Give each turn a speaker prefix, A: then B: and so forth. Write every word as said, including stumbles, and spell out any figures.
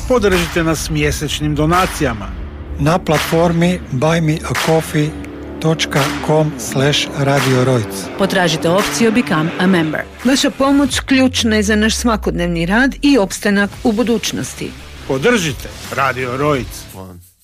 A: Podržite nas mjesečnim donacijama
B: na platformi buy me a coffee dot com slash radio rojc.
C: Potražite opciju Become a Member.
D: Vaša pomoć ključna je za naš svakodnevni rad i opstanak u budućnosti.
A: Podržite Radio Rojc.